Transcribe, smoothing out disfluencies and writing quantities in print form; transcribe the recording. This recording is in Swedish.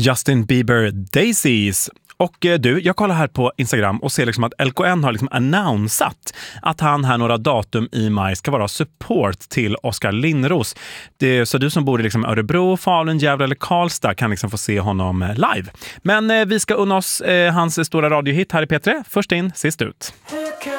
Justin Bieber Daisies. Och du, jag kollar här på Instagram och ser liksom att LKN har liksom annonsat att han här några datum i maj ska vara support till Oskar Lindros. Så du som bor i liksom Örebro, Falun, Gävle eller Karlstad kan liksom få se honom live. Men vi ska unna oss hans stora radiohit här i P3. Först in, sist ut.